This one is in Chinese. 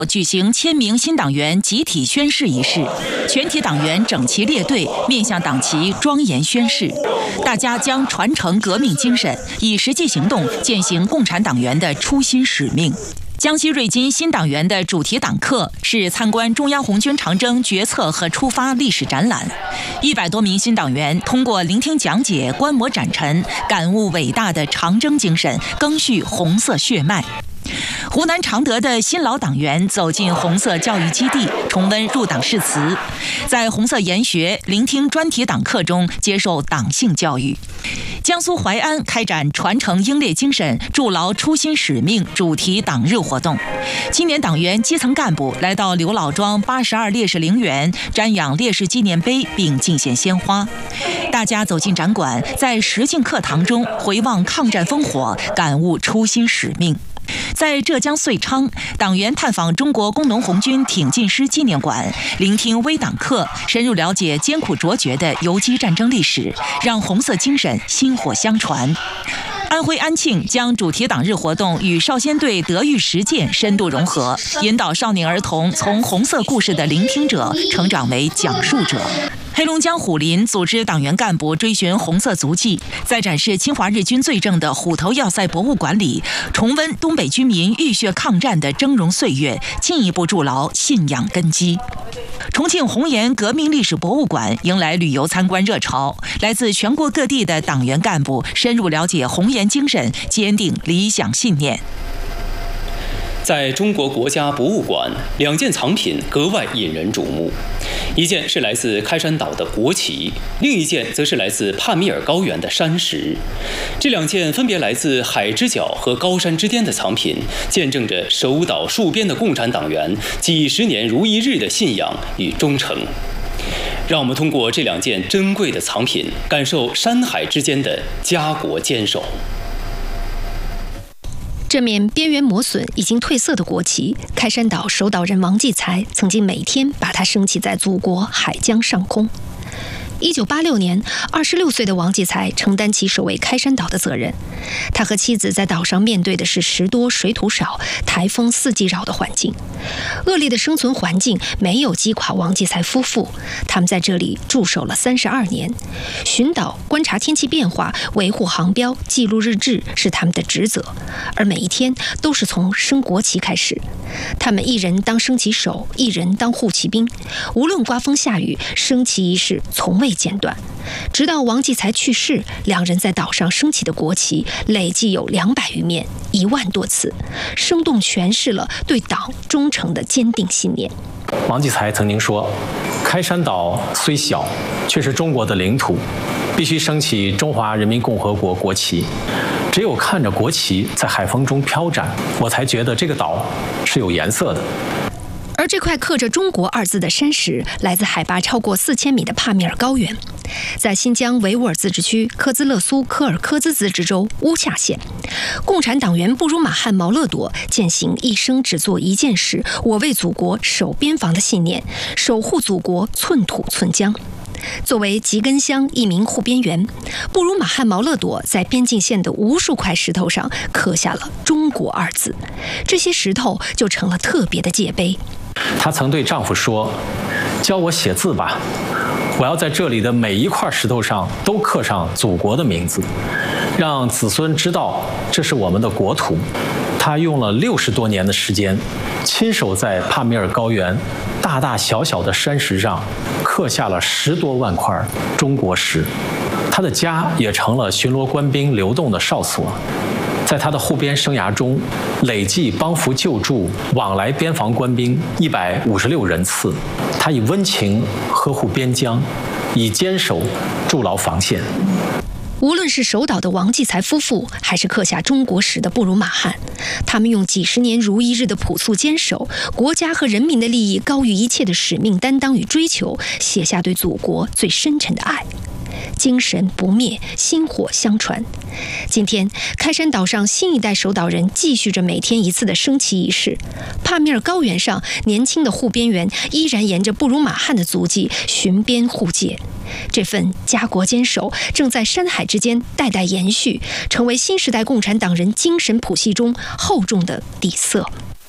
举行1000名新党员集体宣誓仪式，全体党员整齐列队，面向党旗庄严宣誓。大家将传承革命精神，以实际行动践行共产党员的初心使命。江西瑞金新党员的主题党课是参观中央红军长征决策和出发历史展览，100多名新党员通过聆听讲解、观摩展陈，感悟伟大的长征精神，赓续红色血脉。湖南常德的新老党员走进红色教育基地，重温入党誓词，在红色研学、聆听专题党课中接受党性教育。江苏淮安开展传承英烈精神、筑牢初心使命主题党日活动，青年党员基层干部来到刘老庄82烈士陵园瞻仰烈士纪念碑并敬献鲜花。大家走进展馆，在实境课堂中回望抗战烽火，感悟初心使命。在浙江遂昌，党员探访中国工农红军挺进师纪念馆，聆听微党课，深入了解艰苦卓绝的游击战争历史，让红色精神薪火相传。安徽安庆将主题党日活动与少先队德育实践深度融合，引导少年儿童从红色故事的聆听者成长为讲述者。黑龙江虎林组织党员干部追寻红色足迹，在展示侵华日军罪证的虎头要塞博物馆里，重温东北居民浴血抗战的峥嵘岁月，进一步筑牢信仰根基。重庆红岩革命历史博物馆迎来旅游参观热潮，来自全国各地的党员干部深入了解红岩精神，坚定理想信念。 在中国国家博物馆，2件藏品格外引人瞩目，一件是来自开山岛的国旗，另一件则是来自帕米尔高原的山石。这2件分别来自海之角和高山之巅的藏品，见证着守岛戍边的共产党员几十年如一日的信仰与忠诚。让我们通过这2件珍贵的藏品，感受山海之间的家国坚守。 这面边缘磨损、已经褪色的国旗，开山岛守岛人王继才曾经每天把它升起在祖国海疆上空。1986年，26岁的王继才承担起守卫开山岛的责任。他和妻子在岛上面对的是食多水土少、台风四季扰的环境。恶劣的生存环境没有击垮王继才夫妇，他们在这里驻守了32年。巡岛、观察天气变化、维护航标、记录日志是他们的职责，而每一天都是从升国旗开始。他们一人当升旗手，一人当护旗兵，无论刮风下雨，升旗仪式从未间断。直到王继才去世，2人在岛上升起的国旗累计有200余面，1万多次，生动诠释了对党忠诚的坚定信念。 王继才曾经说，开山岛虽小，却是中国的领土，必须升起中华人民共和国国旗。只有看着国旗在海风中飘展，我才觉得这个岛是有颜色的。 而这块刻着中国2字的山石，来自海拔超过4000米的帕米尔高原，在新疆维吾尔自治区科兹勒苏柯尔科兹自治州乌恰县，共产党员布鲁马汉毛勒朵践行一生只做一件事，我为祖国守边防的信念，守护祖国寸土寸疆。作为吉根乡一名护边员，布鲁马汉毛勒朵在边境线的无数块石头上刻下了中国2字，这些石头就成了特别的界碑。 她曾对丈夫说，教我写字吧，我要在这里的每一块石头上都刻上祖国的名字，让子孙知道这是我们的国土。她用了60多年的时间，亲手在帕米尔高原大大小小的山石上刻下了10多万块中国石。她的家也成了巡逻官兵流动的哨所。在他的护边生涯中，累计帮扶救助往来边防官兵156人次。他以温情呵护边疆，以坚守筑牢防线。 无论是守岛的王继才夫妇，还是刻下中国史的布鲁马汉，他们用几十年如一日的朴素坚守，国家和人民的利益高于一切的使命担当与追求，写下对祖国最深沉的爱。精神不灭，薪火相传。今天，开山岛上新一代守岛人继续着每天一次的升旗仪式。帕米尔高原上，年轻的护边员依然沿着布鲁马汉的足迹巡边护界。这份家国坚守正在山海之间代代延续，成为新时代共产党人精神谱系中厚重的底色。